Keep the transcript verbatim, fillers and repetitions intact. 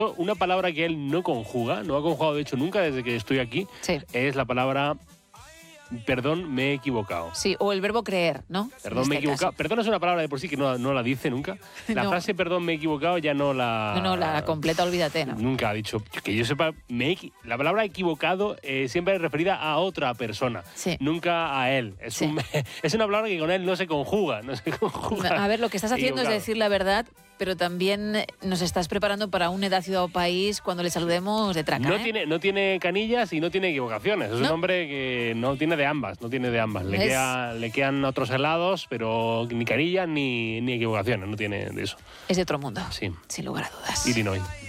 Una palabra que él no conjuga, no ha conjugado de hecho nunca desde que estoy aquí, Sí. es la palabra perdón, me he equivocado. Sí, o el verbo creer, ¿no? Perdón, En me he este equivocado. caso. Perdón es una palabra de por sí que no, no la dice nunca. La No. frase perdón, me he equivocado ya no la... No, no, la completa, olvídate, ¿no? Nunca ha dicho. Que yo sepa, me he equi- la palabra equivocado eh, siempre es referida a otra persona, Sí. nunca a él. Es, Sí. un- es una palabra que con él no se conjuga. No se conjuga. A ver, lo que estás haciendo Equivocado. es decir la verdad, pero también nos estás preparando para una edad, ciudad o país cuando le saludemos de traca, No, ¿eh? tiene, no tiene canillas y no tiene equivocaciones. Es un No. hombre que no tiene de ambas, no tiene de ambas. Le, Es- queda- le quedan otros helados, pero ni canillas ni, ni equivocaciones, no tiene de eso. Es de otro mundo, Sí. sin lugar a dudas. Illinois.